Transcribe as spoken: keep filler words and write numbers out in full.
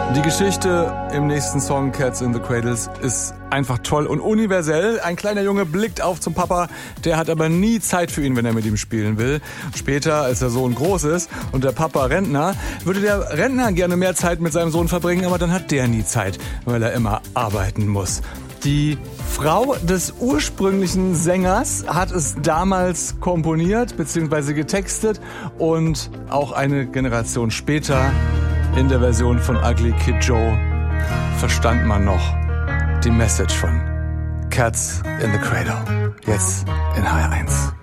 Die Geschichte im nächsten Song Cats in the Cradles ist einfach toll und universell. Ein kleiner Junge blickt auf zum Papa, der hat aber nie Zeit für ihn, wenn er mit ihm spielen will. Später, als der Sohn groß ist und der Papa Rentner, würde der Rentner gerne mehr Zeit mit seinem Sohn verbringen, aber dann hat der nie Zeit, weil er immer arbeiten muss. Die Frau des ursprünglichen Sängers hat es damals komponiert bzw. getextet und auch eine Generation später in der Version von Ugly Kid Joe verstand man noch die Message von Cats in the Cradle. Jetzt in H R eins.